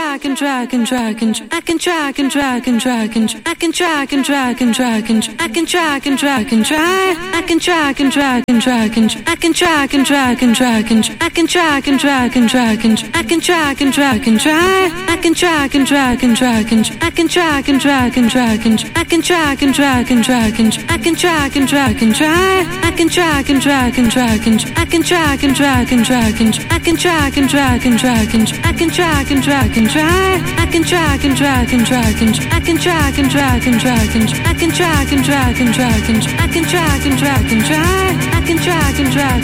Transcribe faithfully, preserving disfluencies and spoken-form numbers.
drag and drag and drag and I can drag and drag and drag and I can drag and drag and drag and I can drag and drag and drag I can drag and drag and drag and I can drag and drag and drag and I can drag and drag and drag and I can drag and drag and drag I can drag and drag and drag and I can drag and drag and drag and I can drag and drag and drag and I can drag and drag and drag I can drag and drag and drag and I can drag and drag and drag and I can drag and drag and drag and I can drag and drag and drag I can drag and drag and drag and I can drag and drag and drag and I can drag and drag and drag and I can drag and drag and drag I can drag and drag